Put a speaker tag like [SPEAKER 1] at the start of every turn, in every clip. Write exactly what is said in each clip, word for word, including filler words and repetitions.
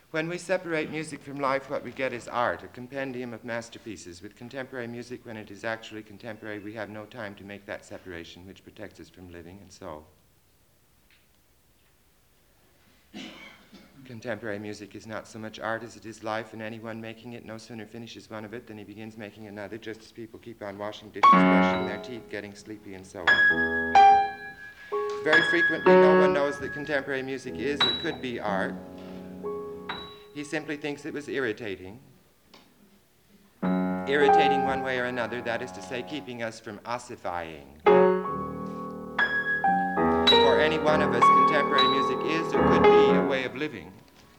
[SPEAKER 1] When we separate music from life, what we get is art, a compendium of masterpieces. With contemporary music, when it is actually contemporary, we have no time to make that separation, which protects us from living, and so contemporary music is not so much art as it is life, and anyone making it no sooner finishes one of it than he begins making another, just as people keep on washing dishes, brushing their teeth, getting sleepy, and so on. Very frequently, no one knows that contemporary music is or could be art. He simply thinks it was irritating. Irritating one way or another, that is to say, keeping us from ossifying. For any one of us, contemporary music is or could be a way of living.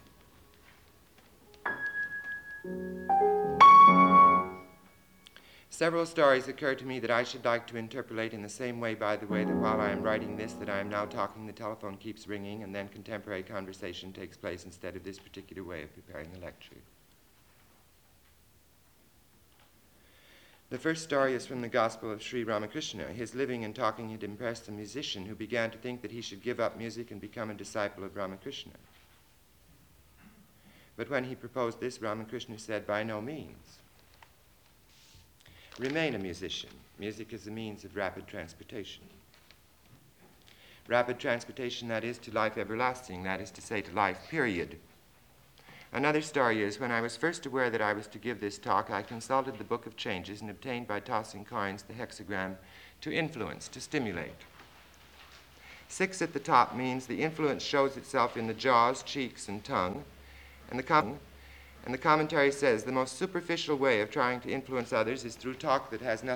[SPEAKER 1] Several stories occur to me that I should like to interpolate in the same way, by the way, that while I am writing this, that I am now talking, the telephone keeps ringing, and then contemporary conversation takes place instead of this particular way of preparing a lecture. The first story is from the Gospel of Sri Ramakrishna. His living and talking had impressed a musician who began to think that he should give up music and become a disciple of Ramakrishna. But when he proposed this, Ramakrishna said, "By no means. Remain a musician. Music is a means of rapid transportation. Rapid transportation, that is, to life everlasting, that is to say, to life, period." Another story is, when I was first aware that I was to give this talk, I consulted the Book of Changes and obtained by tossing coins the hexagram to influence, to stimulate. Six at the top means the influence shows itself in the jaws, cheeks, and tongue, and the, com- and the commentary says the most superficial way of trying to influence others is through talk that has nothing